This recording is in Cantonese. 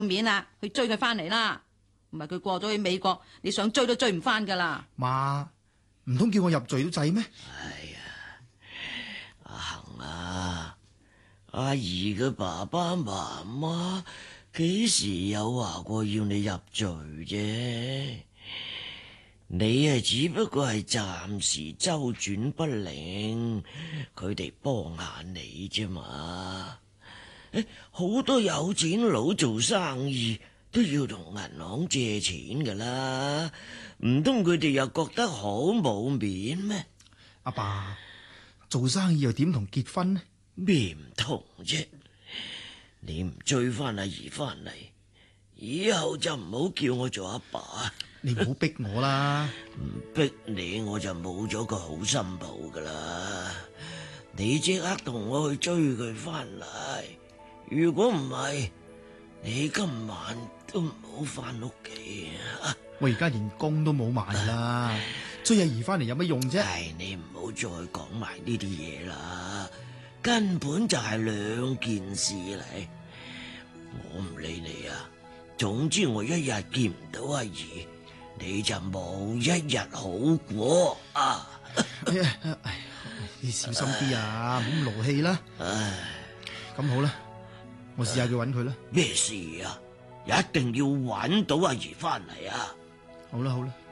面啦，去追佢翻嚟啦。唔係佢過咗去美國，你想追都追唔翻噶啦。 媽，唔通叫我入贅都制咩？ 哎呀，阿恒啊，阿姨嘅爸爸媽媽幾時有話過要你入贅啫？你係只不過係暫時周轉不靈，佢哋幫下你啫嘛。好多有錢佬做生意都要同銀行借錢噶啦，唔通佢哋又覺得好冇面咩？ 阿爸，做生意又點同結婚呢？ 咩唔同啫？你唔追翻阿姨翻嚟，以後就唔好叫我做阿爸。 你唔好逼我啦。 唔逼你我就冇咗個好心抱噶啦。你即刻同我去追佢翻嚟，如果唔係，你今晚都唔好翻屋企啊！ 我而家連工都冇埋啦，追阿姨翻嚟有乜用啫？ 唉，你唔好再講埋呢啲嘢啦，根本就係兩件事嚟。我唔理你啊，總之我一日見唔到阿姨，你就冇一日好過啊！ 哎呀，你小心啲啊，唔好咁勞氣啦。 唉， 咁好啦，我試下去搵佢啦。 咩事啊？一定要搵到阿姨翻嚟啊！ 好啦好啦。